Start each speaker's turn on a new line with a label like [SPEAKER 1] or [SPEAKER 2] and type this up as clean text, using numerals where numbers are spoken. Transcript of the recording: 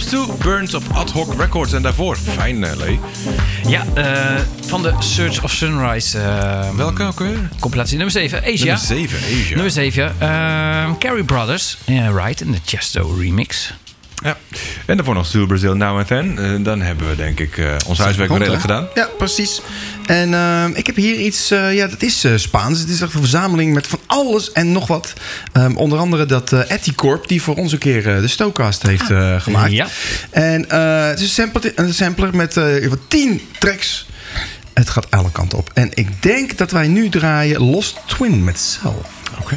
[SPEAKER 1] Stops to Burns op Ad Hoc Records. En daarvoor Finally.
[SPEAKER 2] Ja, van de Search of Sunrise.
[SPEAKER 1] Welke ook weer?
[SPEAKER 2] Compilatie nummer 7, Asia.
[SPEAKER 1] Nummer 7, Asia.
[SPEAKER 2] Nummer 7, Carrie Brothers. Right, in de Chesto remix.
[SPEAKER 1] Ja, en daarvoor nog Still Brazil Now and Then. Dan hebben we denk ik ons huiswerk redelijk gedaan.
[SPEAKER 3] Ja, precies. En ik heb hier iets, dat is Spaans. Het is echt een verzameling met van alles en nog wat. Onder andere dat Eticorp, die voor ons een keer de Stokecast heeft gemaakt.
[SPEAKER 2] Ja.
[SPEAKER 3] En het is een sampler met 10 tracks. Het gaat alle kanten op. En ik denk dat wij nu draaien Lost Twin met Self.
[SPEAKER 1] Oké.